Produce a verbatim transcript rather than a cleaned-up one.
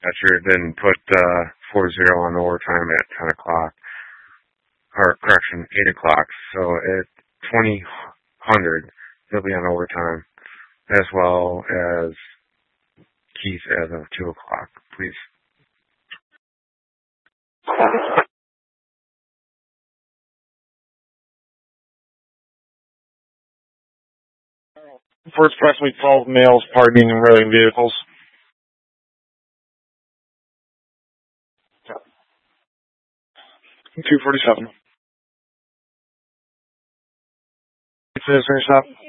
dispatcher, then put uh, four zero on overtime at ten o'clock, or correction, eight o'clock. So at twenty hundred, he'll be on overtime, as well as Keith as of two o'clock, please. For approximately twelve males partying and running vehicles. two forty-seven. It's a stop.